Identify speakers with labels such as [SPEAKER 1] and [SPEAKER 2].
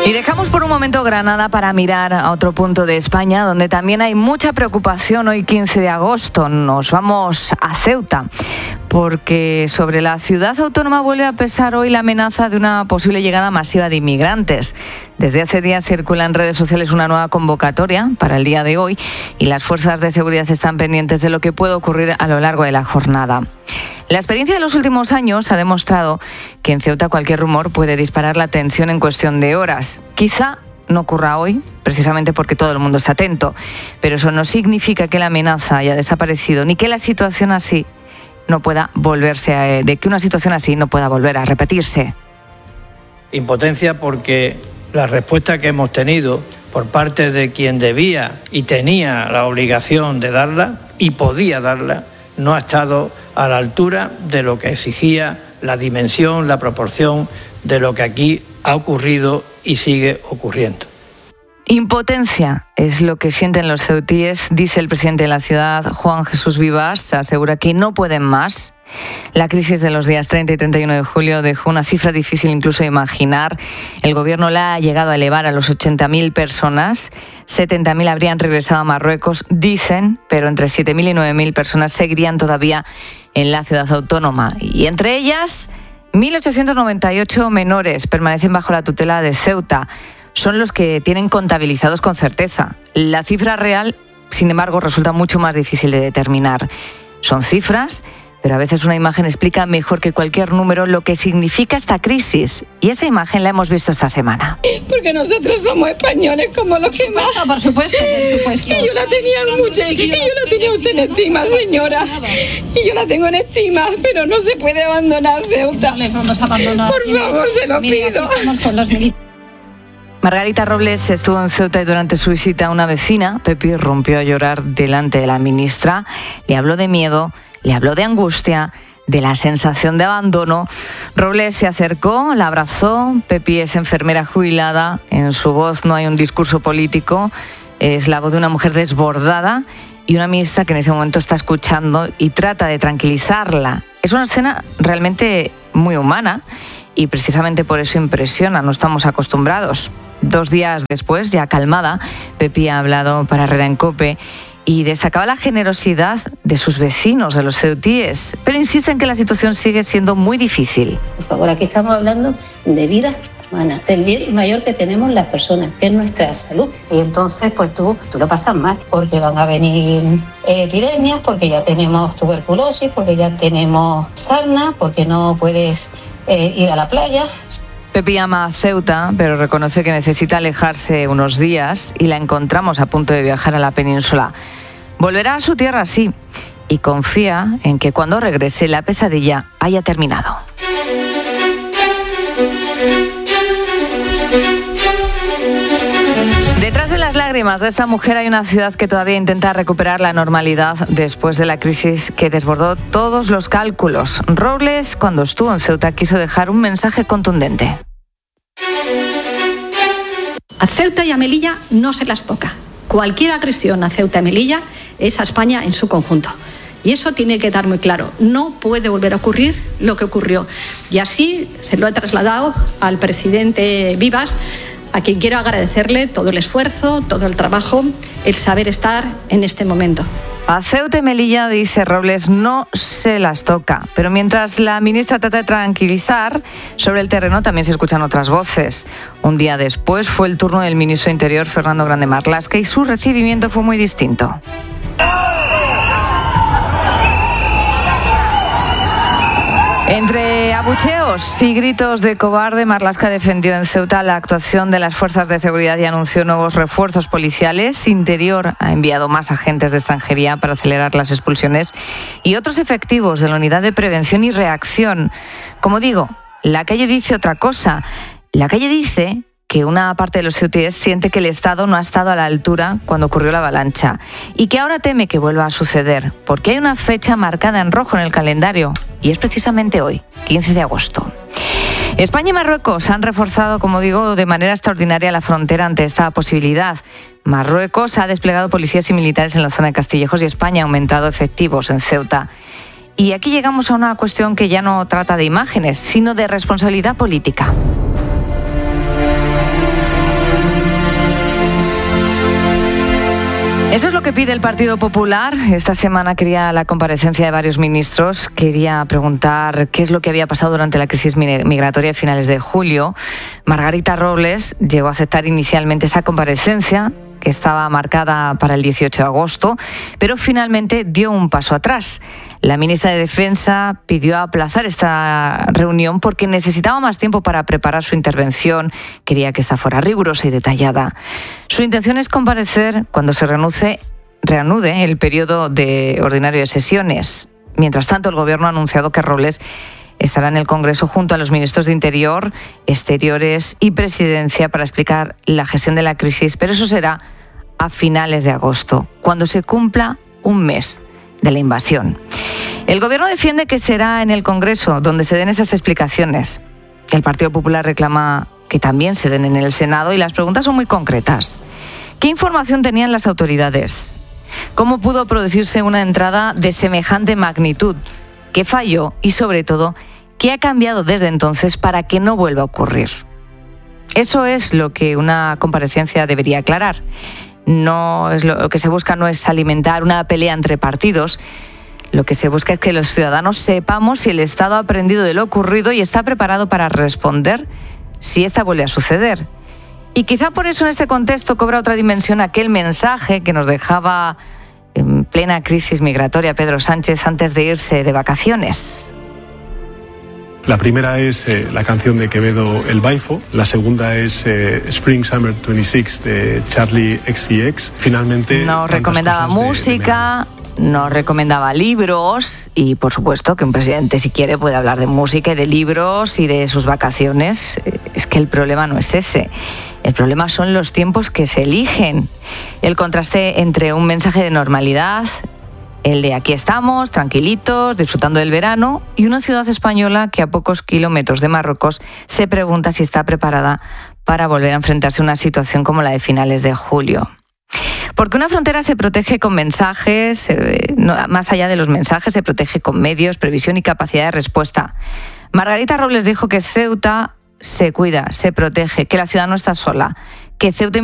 [SPEAKER 1] Y dejamos por un momento Granada para mirar a otro punto de España donde también hay mucha preocupación hoy 15 de agosto. Nos vamos a Ceuta porque sobre la ciudad autónoma vuelve a pesar hoy la amenaza de una posible llegada masiva de inmigrantes. Desde hace días circula en redes sociales una nueva convocatoria para el día de hoy y las fuerzas de seguridad están pendientes de lo que puede ocurrir a lo largo de la jornada. La experiencia de los últimos años ha demostrado que en Ceuta cualquier rumor puede disparar la tensión en cuestión de horas. Quizá no ocurra hoy, precisamente porque todo el mundo está atento, pero eso no significa que la amenaza haya desaparecido ni que la situación así no pueda volver a repetirse.
[SPEAKER 2] Impotencia porque la respuesta que hemos tenido por parte de quien debía y tenía la obligación de darla y podía darla no ha estado a la altura de lo que exigía la dimensión, la proporción de lo que aquí ha ocurrido y sigue ocurriendo.
[SPEAKER 1] Impotencia es lo que sienten los ceutíes, dice el presidente de la ciudad, Juan Jesús Vivas, asegura que no pueden más. La crisis de los días 30 y 31 de julio dejó una cifra difícil incluso de imaginar. El gobierno la ha llegado a elevar a los 80.000 personas. 70.000 habrían regresado a Marruecos, dicen, pero entre 7.000 y 9.000 personas seguirían todavía en la ciudad autónoma. Y entre ellas, 1.898 menores permanecen bajo la tutela de Ceuta. Son los que tienen contabilizados con certeza. La cifra real, sin embargo, resulta mucho más difícil de determinar. Son cifras, pero a veces una imagen explica mejor que cualquier número lo que significa esta crisis. Y esa imagen la hemos visto esta semana.
[SPEAKER 3] Porque nosotros somos españoles como los demás.
[SPEAKER 4] Por supuesto, por supuesto.
[SPEAKER 3] Y yo la tenía mucha, y yo la tenía usted en estima, señora. Y yo la tengo en estima, pero no se puede abandonar Ceuta.
[SPEAKER 4] No les vamos a abandonar.
[SPEAKER 3] Por favor, se lo pido.
[SPEAKER 1] Margarita Robles estuvo en Ceuta y durante su visita a una vecina, Pepi rompió a llorar delante de la ministra. Le habló de miedo, le habló de angustia, de la sensación de abandono. Robles se acercó, la abrazó. Pepi es enfermera jubilada. En su voz no hay un discurso político. Es la voz de una mujer desbordada y una ministra que en ese momento está escuchando y trata de tranquilizarla. Es una escena realmente muy humana y precisamente por eso impresiona. No estamos acostumbrados. 2 días después, ya calmada, Pepi ha hablado para Herrera en COPE y destacaba la generosidad de sus vecinos, de los ceutíes, pero insiste en que la situación sigue siendo muy difícil.
[SPEAKER 5] Por favor, aquí estamos hablando de vidas humanas, del bien mayor que tenemos las personas, que es nuestra salud. Y entonces, pues tú lo pasas mal, porque van a venir epidemias, porque ya tenemos tuberculosis, porque ya tenemos sarna, porque no puedes ir a la playa.
[SPEAKER 1] Pepi ama a Ceuta, pero reconoce que necesita alejarse unos días y la encontramos a punto de viajar a la península. Volverá a su tierra, sí, y confía en que cuando regrese la pesadilla haya terminado. Detrás de las lágrimas de esta mujer hay una ciudad que todavía intenta recuperar la normalidad después de la crisis que desbordó todos los cálculos. Robles, cuando estuvo en Ceuta, quiso dejar un mensaje contundente.
[SPEAKER 4] A Ceuta y a Melilla no se las toca. Cualquier agresión a Ceuta y Melilla es a España en su conjunto. Y eso tiene que quedar muy claro. No puede volver a ocurrir lo que ocurrió. Y así se lo he trasladado al presidente Vivas, a quien quiero agradecerle todo el esfuerzo, todo el trabajo, el saber estar en este momento.
[SPEAKER 1] A Ceuta y Melilla, dice Robles, no se las toca. Pero mientras la ministra trata de tranquilizar, sobre el terreno también se escuchan otras voces. Un día después fue el turno del ministro de Interior, Fernando Grande Marlaska, y su recibimiento fue muy distinto. Entre abucheos y gritos de cobarde, Marlaska defendió en Ceuta la actuación de las fuerzas de seguridad y anunció nuevos refuerzos policiales. Interior ha enviado más agentes de extranjería para acelerar las expulsiones y otros efectivos de la unidad de prevención y reacción. Como digo, la calle dice otra cosa. La calle dice que una parte de los ceutíes siente que el Estado no ha estado a la altura cuando ocurrió la avalancha y que ahora teme que vuelva a suceder, porque hay una fecha marcada en rojo en el calendario y es precisamente hoy, 15 de agosto. España y Marruecos han reforzado, como digo, de manera extraordinaria la frontera ante esta posibilidad. Marruecos ha desplegado policías y militares en la zona de Castillejos y España ha aumentado efectivos en Ceuta. Y aquí llegamos a una cuestión que ya no trata de imágenes, sino de responsabilidad política. Eso es lo que pide el Partido Popular. Esta semana quería la comparecencia de varios ministros. Quería preguntar qué es lo que había pasado durante la crisis migratoria a finales de julio. Margarita Robles llegó a aceptar inicialmente esa comparecencia, que estaba marcada para el 18 de agosto, pero finalmente dio un paso atrás. La ministra de Defensa pidió aplazar esta reunión porque necesitaba más tiempo para preparar su intervención. Quería que esta fuera rigurosa y detallada. Su intención es comparecer cuando se reanude el periodo ordinario de sesiones. Mientras tanto, el Gobierno ha anunciado que Robles estará en el Congreso junto a los ministros de Interior, Exteriores y Presidencia para explicar la gestión de la crisis, pero eso será a finales de agosto, cuando se cumpla un mes de la invasión. El Gobierno defiende que será en el Congreso donde se den esas explicaciones. El Partido Popular reclama que también se den en el Senado y las preguntas son muy concretas. ¿Qué información tenían las autoridades? ¿Cómo pudo producirse una entrada de semejante magnitud? ¿Qué falló? Y sobre todo, ¿qué ha cambiado desde entonces para que no vuelva a ocurrir? Eso es lo que una comparecencia debería aclarar. No es lo que se busca no es alimentar una pelea entre partidos. Lo que se busca es que los ciudadanos sepamos si el Estado ha aprendido de lo ocurrido y está preparado para responder si esta vuelve a suceder. Y quizá por eso en este contexto cobra otra dimensión aquel mensaje que nos dejaba en plena crisis migratoria Pedro Sánchez antes de irse de vacaciones.
[SPEAKER 6] La primera es la canción de Quevedo, El Baifo. La segunda es Spring Summer 26 de Charlie XCX. Finalmente
[SPEAKER 1] nos recomendaba música, nos recomendaba libros y, por supuesto, que un presidente, si quiere, puede hablar de música y de libros y de sus vacaciones. Es que el problema no es ese. El problema son los tiempos que se eligen. El contraste entre un mensaje de normalidad, el de aquí estamos, tranquilitos, disfrutando del verano, y una ciudad española que a pocos kilómetros de Marruecos se pregunta si está preparada para volver a enfrentarse a una situación como la de finales de julio. Porque una frontera se protege con mensajes, más allá de los mensajes, se protege con medios, previsión y capacidad de respuesta. Margarita Robles dijo que Ceuta se cuida, se protege, que la ciudad no está sola, que Ceuta